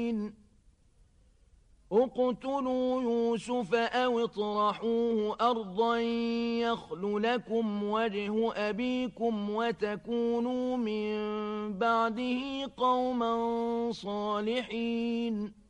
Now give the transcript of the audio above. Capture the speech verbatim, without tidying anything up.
اقتلوا يوسف أو اطرحوه أرضا يخل لكم وجه أبيكم وتكونوا من بعده قوما صالحين